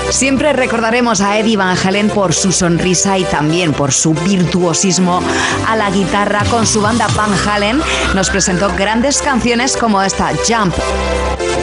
Siempre recordaremos a Eddie Van Halen por su sonrisa y también por su virtuosismo a la guitarra. Con su banda Van Halen nos presentó grandes canciones como esta, Jump.